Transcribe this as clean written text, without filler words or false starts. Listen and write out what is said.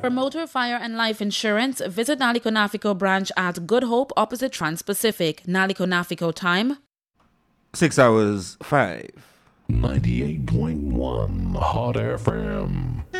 For motor, fire, and life insurance, visit Naliko Nafico branch at Good Hope opposite Trans-Pacific. Naliko Nafico time 6 hours 5. 98.1 Hot FM.